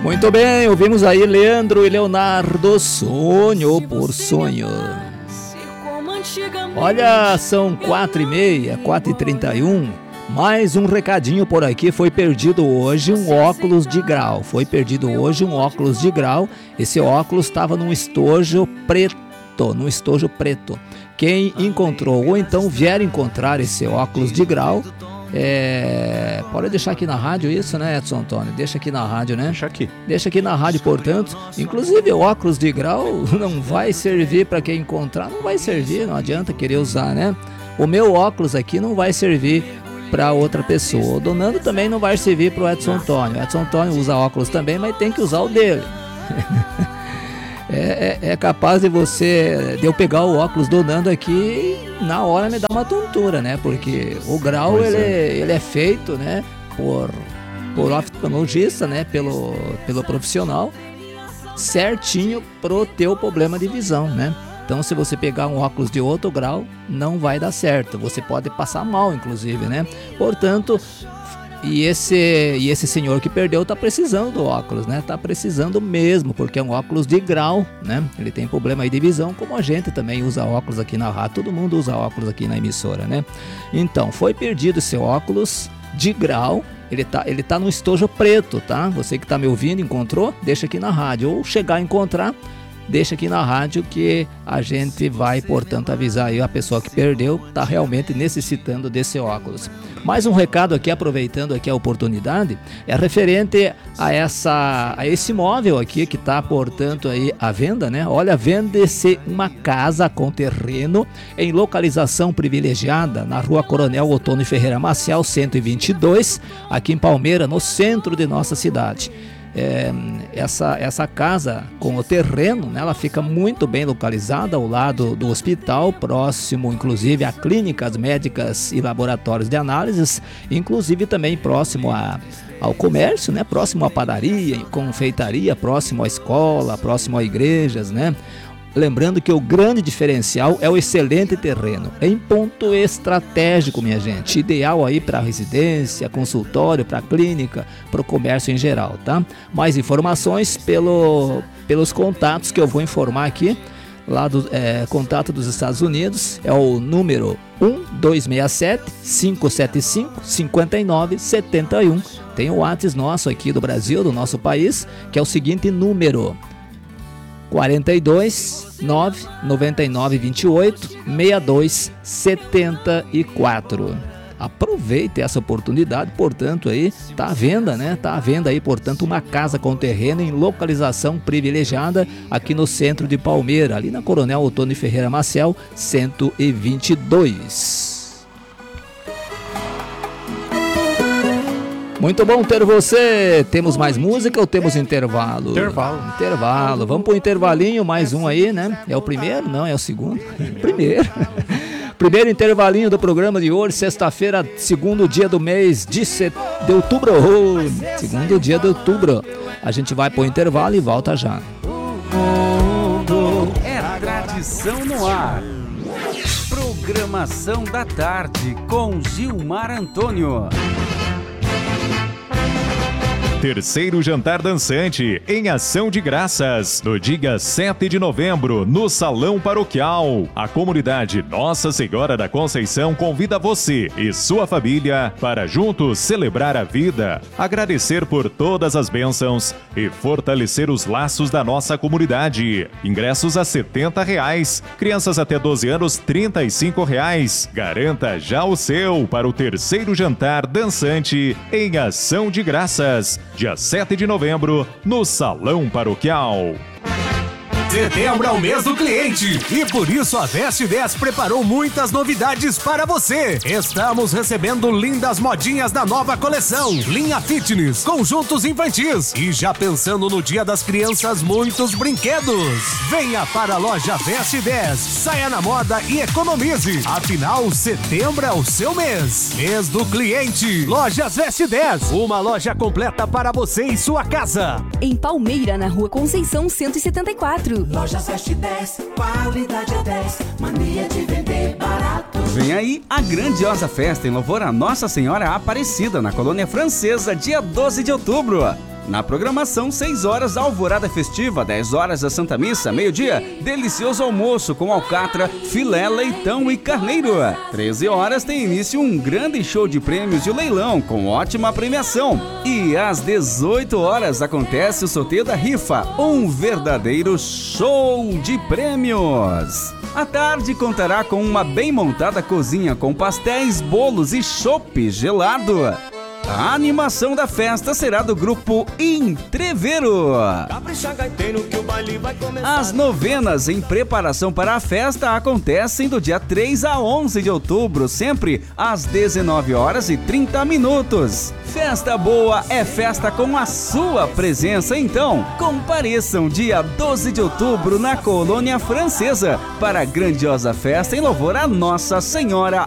Muito bem, ouvimos aí Leandro e Leonardo, Sonho por Sonho. Olha, são 4h30, 4h31. Mais um recadinho por aqui. Foi perdido hoje um óculos de grau. Esse óculos estava num estojo preto. Quem encontrou ou então vier encontrar esse óculos de grau, pode deixar aqui na rádio isso, né, Edson Antônio? Deixa aqui na rádio, né? Deixa aqui na rádio, portanto. Inclusive o óculos de grau não vai servir para quem encontrar, não vai servir, não adianta querer usar, né? O meu óculos aqui não vai servir para outra pessoa. O do Nando também não vai servir para o Edson Antônio. O Edson Antônio usa óculos também, mas tem que usar o dele. É capaz de eu pegar o óculos do Nando aqui e na hora me dá uma tontura, né? Porque o grau ele é feito, né, por oftalmologista, né, pelo profissional, certinho pro teu problema de visão, né? Então, se você pegar um óculos de outro grau, não vai dar certo. Você pode passar mal, inclusive, né? Portanto, e esse senhor que perdeu tá precisando do óculos, né? Tá precisando mesmo, porque é um óculos de grau, né? Ele tem problema aí de visão, como a gente também usa óculos aqui na rádio. Todo mundo usa óculos aqui na emissora, né? Então, foi perdido esse óculos de grau. Ele tá no estojo preto, tá? Você que tá me ouvindo, encontrou? Deixa aqui na rádio. Ou chegar a encontrar, deixa aqui na rádio que a gente vai, portanto, avisar aí a pessoa que perdeu, está realmente necessitando desse óculos. Mais um recado aqui, aproveitando aqui a oportunidade, é referente a esse imóvel aqui que está, portanto, aí à venda, né? Olha, vende-se uma casa com terreno em localização privilegiada na Rua Coronel Otônio Ferreira Maciel, 122, aqui em Palmeira, no centro de nossa cidade. Essa casa com o terreno, né, ela fica muito bem localizada ao lado do hospital, próximo inclusive a clínicas médicas e laboratórios de análises, inclusive também próximo ao comércio, né, próximo à padaria, confeitaria, próximo à escola, próximo a igrejas, né? Lembrando que o grande diferencial é o excelente terreno, em ponto estratégico, minha gente, ideal aí para residência, consultório, para clínica, para o comércio em geral, tá? Mais informações pelos contatos que eu vou informar aqui, lá do contato dos Estados Unidos, é o número 1267-575-5971. Tem o WhatsApp nosso aqui do Brasil, do nosso país, que é o seguinte número: 42 999 28 62 74. Aproveite essa oportunidade, portanto, aí tá à venda, né? Tá à venda aí, portanto, uma casa com terreno em localização privilegiada aqui no centro de Palmeira, ali na Coronel Otônio Ferreira Maciel, 122. Muito bom ter você. Temos mais música ou temos intervalo? Intervalo. Vamos para o intervalinho, mais um aí, né? É o primeiro? Não, é o segundo. Primeiro intervalinho do programa de hoje, sexta-feira, segundo dia do mês de outubro. Segundo dia de outubro. A gente vai para o intervalo e volta já. É tradição no ar. Programação da tarde com Gilmar Antônio. Terceiro Jantar Dançante, em ação de graças, no dia 7 de novembro, no Salão Paroquial. A comunidade Nossa Senhora da Conceição convida você e sua família para juntos celebrar a vida, agradecer por todas as bênçãos e fortalecer os laços da nossa comunidade. Ingressos a R$ 70, crianças até 12 anos R$ 35. Garanta já o seu para o Terceiro Jantar Dançante, em ação de graças. Dia 7 de novembro, no Salão Paroquial. Setembro é o mês do cliente e por isso a Veste 10 preparou muitas novidades para você. Estamos recebendo lindas modinhas da nova coleção, linha fitness, conjuntos infantis e já pensando no Dia das Crianças, muitos brinquedos. Venha para a loja Veste 10, saia na moda e economize. Afinal, setembro é o seu mês. Mês do cliente. Lojas Veste 10, uma loja completa para você e sua casa. Em Palmeira, na Rua Conceição 174. Lojas Veste 10, qualidade é 10, mania de vender barato. Vem aí a grandiosa festa em louvor a Nossa Senhora Aparecida, na Colônia Francesa, dia 12 de outubro. Na programação, 6 horas, alvorada festiva, 10 horas a Santa Missa, meio-dia, delicioso almoço com alcatra, filé, leitão e carneiro. 13 horas tem início um grande show de prêmios e o leilão, com ótima premiação. E às 18 horas acontece o sorteio da rifa, um verdadeiro show de prêmios. A tarde contará com uma bem montada cozinha com pastéis, bolos e chopp gelado. A animação da festa será do grupo Entreveiro. As novenas em preparação para a festa acontecem do dia 3 a 11 de outubro, sempre às 19 horas e 30 minutos. Festa boa é festa com a sua presença, então compareçam dia 12 de outubro na Colônia Francesa para a grandiosa festa em louvor a Nossa Senhora